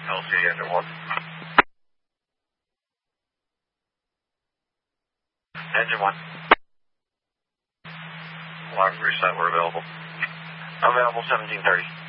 LC engine 1. Engine 1. Lock reset, we're available. Available 1730.